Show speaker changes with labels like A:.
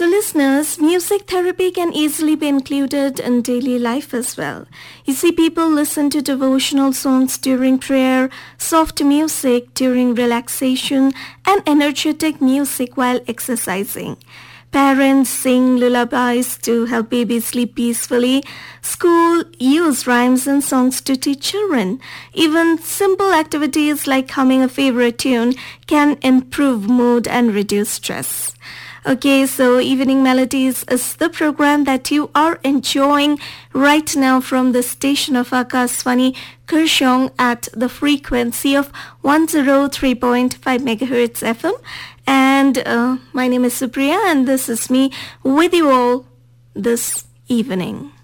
A: So listeners, music therapy can easily be included in daily life as well. You see, people listen to devotional songs during prayer, soft music during relaxation, and energetic music while exercising. Parents sing lullabies to help babies sleep peacefully. School use rhymes and songs to teach children. Even simple activities like humming a favorite tune can improve mood and reduce stress. Okay, so Evening Melodies is the program that you are enjoying right now from the station of Akashvani Kurseong at the frequency of 103.5 MHz FM. And my name is Supriya, and this is me with you all this evening.